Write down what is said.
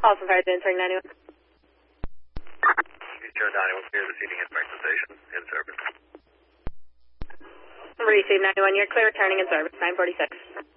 Awesome, fire turning 91. Joe 91, clear the seating inspection station, in service. Receive 91, you're clear, turning in service, 946.